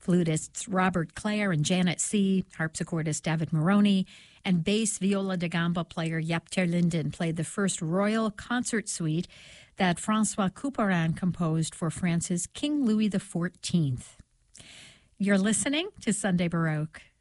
Flutists Robert Clare and Janet C., harpsichordist David Moroni, and bass viola da gamba player Jaap ter Linden played the first royal concert suite that François Couperin composed for France's King Louis XIV. You're listening to Sunday Baroque.